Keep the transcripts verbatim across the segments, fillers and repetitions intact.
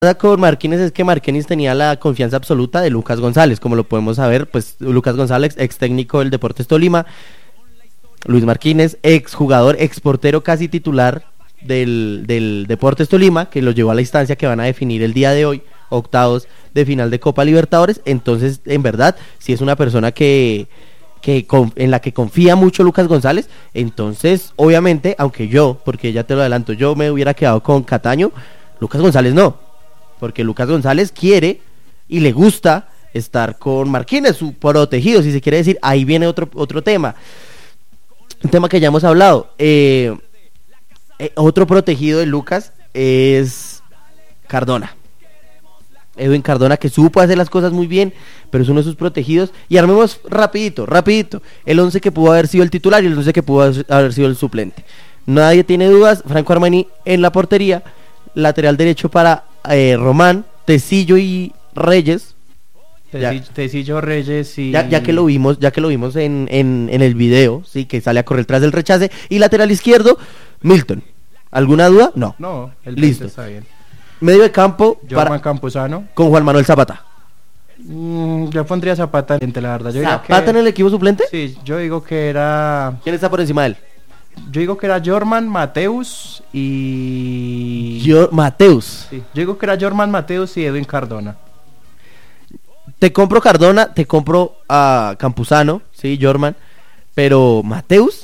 con Marquines es que Marquines tenía la confianza absoluta de Lucas González, como lo podemos saber, pues Lucas González, ex técnico del Deportes Tolima, Luis Marquines, ex jugador, ex portero casi titular del, del Deportes Tolima, que lo llevó a la instancia que van a definir el día de hoy, octavos de final de Copa Libertadores. Entonces, en verdad, si es una persona que, que con, en la que confía mucho Lucas González, entonces, obviamente, aunque yo, porque ya te lo adelanto, yo me hubiera quedado con Cataño, Lucas González no. Porque Lucas González quiere y le gusta estar con Marquines, su protegido, si se quiere decir. Ahí viene otro, otro tema, un tema que ya hemos hablado. Eh, eh, otro protegido de Lucas es Cardona, Edwin Cardona, que supo hacer las cosas muy bien, pero es uno de sus protegidos. Y armemos rapidito, rapidito, el once que pudo haber sido el titular y el once que pudo haber sido el suplente. Nadie tiene dudas, Franco Armani en la portería, lateral derecho para Eh, Román, Tecillo y Reyes. Tecillo, Tecillo Reyes y... Ya, ya que lo vimos, ya que lo vimos en, en, en el video, sí, que sale a correr tras del rechace. Y lateral izquierdo, Milton. ¿Alguna duda? No. No, el listo. Está bien. Medio de campo para Campuzano con Juan Manuel Zapata. Mm, yo pondría Zapata entre, la verdad. Yo ¿Zapata que... en el equipo suplente? Sí, yo digo que era... ¿Quién está por encima de él? Yo digo que era Jorman, Mateus y... Yo, Mateus. Sí, yo digo que era Jorman, Mateus y Edwin Cardona. Te compro Cardona, te compro a Campuzano, sí, Jorman, pero Mateus,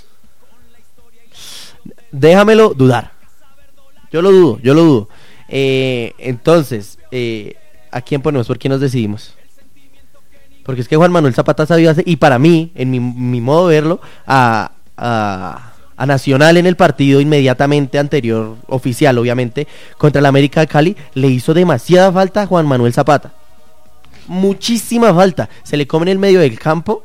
déjamelo dudar. Yo lo dudo, yo lo dudo. Eh, entonces, eh, ¿a quién ponemos? ¿Por quién nos decidimos? Porque es que Juan Manuel Zapata sabía hacer, y para mí, en mi, mi modo de verlo, a... a a Nacional en el partido inmediatamente anterior, oficial obviamente, contra el América de Cali, le hizo demasiada falta a Juan Manuel Zapata, muchísima falta, se le come en el medio del campo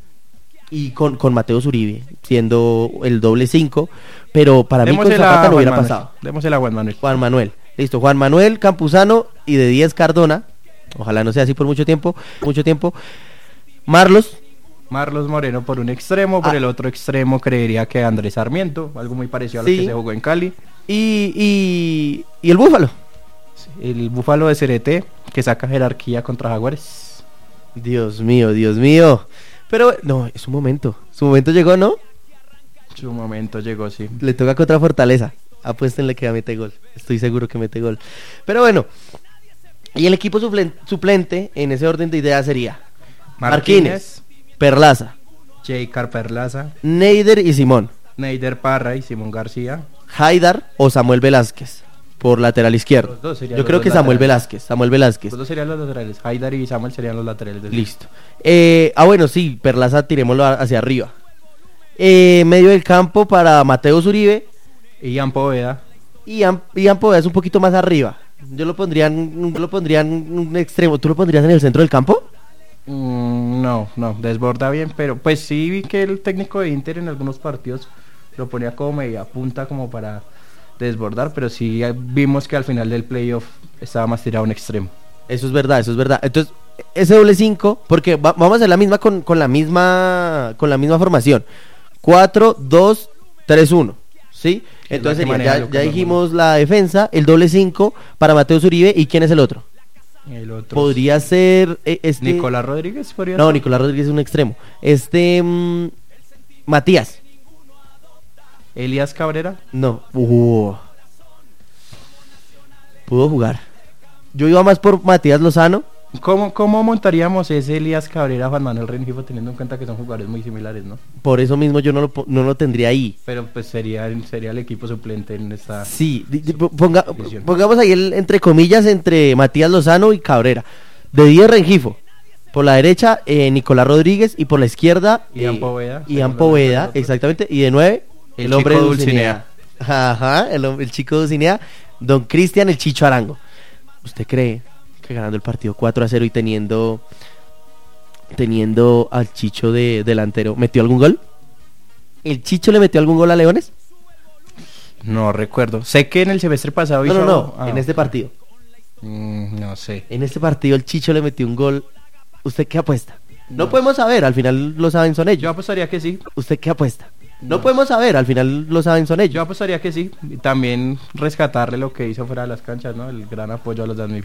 y con, con Mateo Zuribe siendo el doble cinco, pero para Démosle mí con Zapata no hubiera Manuel. pasado. Démosle a Juan Manuel. Juan Manuel, listo, Juan Manuel, Campuzano y de diez Cardona, ojalá no sea así por mucho tiempo, mucho tiempo, Marlos, Marlos Moreno por un extremo, por ah. el otro extremo creería que Andrés Sarmiento, algo muy parecido a lo sí. que se jugó en Cali. Y, y, y el Búfalo. Sí, el Búfalo de C R T, que saca jerarquía contra Jaguares. Dios mío, Dios mío. Pero no, es un momento. Su momento llegó, ¿no? Su momento llegó, sí. Le toca contra Fortaleza. Apuéstenle que mete gol. Estoy seguro que mete gol. Pero bueno. Y el equipo suplente, suplente en ese orden de ideas sería Marquines, Marquines, Perlaza, J. Perlaza, Neider y Simón, Neider Parra y Simón García, Haidar o Samuel Velázquez por lateral izquierdo. Yo creo que Samuel Velázquez, Samuel Velázquez. Los dos serían los laterales, Haidar y Samuel serían los laterales del listo. Eh, ah bueno, sí, Perlaza tirémoslo hacia arriba. Eh, medio del campo para Mateo Zuribe y Ian Poveda. Ian, Ian Poveda es un poquito más arriba. Yo lo pondría en, yo lo pondría en un extremo. ¿Tú lo pondrías en el centro del campo? Mm, no, no, desborda bien, pero pues sí vi que el técnico de Inter en algunos partidos lo ponía como media punta como para desbordar, pero sí vimos que al final del playoff estaba más tirado a un extremo. Eso es verdad, eso es verdad. Entonces, ese doble cinco, porque va, vamos a hacer la misma con, con la misma con la misma formación. cuatro, dos, tres, uno, ¿sí? Entonces sería, ya, ya dijimos la defensa, el doble cinco para Mateo Zuribe, ¿y quién es el otro? El otro podría ser eh, este... Nicolás Rodríguez podría no ser? Nicolás Rodríguez es un extremo. Este mmm, Matías Elías Cabrera no uh, pudo jugar. Yo iba más por Matías Lozano. ¿Cómo, cómo montaríamos ese Elías Cabrera Juan Manuel Rengifo teniendo en cuenta que son jugadores muy similares, ¿no? Por eso mismo yo no lo, no lo tendría ahí. Pero pues sería, sería el equipo suplente en esta... Sí, ponga, pongamos ahí el, entre comillas, entre Matías Lozano y Cabrera. De diez Rengifo. Por la derecha, eh, Nicolás Rodríguez. Y por la izquierda, Ian eh, Poveda. Ian Poveda, exactamente. Y de nueve, el, el hombre de Dulcinea. Dulcinea. Ajá, el, el chico Dulcinea. Don Cristian, el Chicho Arango. ¿Usted cree que ganando el partido cuatro a cero y teniendo teniendo al Chicho de delantero, metió algún gol? ¿El Chicho le metió algún gol a Leones? No recuerdo. Sé que en el semestre pasado no, hizo... no, no, ah. en este partido. Mm, no sé. En este partido el Chicho le metió un gol. ¿Usted qué apuesta? No, no podemos saber, al final lo saben son ellos. Yo apostaría que sí. ¿Usted qué apuesta? No podemos saber, al final lo saben son Yo ellos. apostaría que sí. Y también rescatarle lo que hizo fuera de las canchas, ¿no? El gran apoyo a los damnificados.